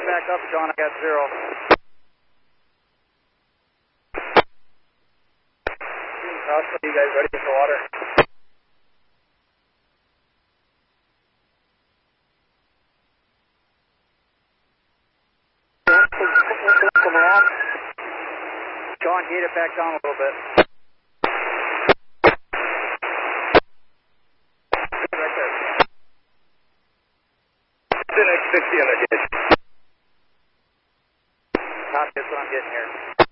coming back up, Sean. I got 0. Are you guys ready for water? Sean, get it back down a little bit. Right there. The next 60 on the ditch. Copy, that's what I'm getting here.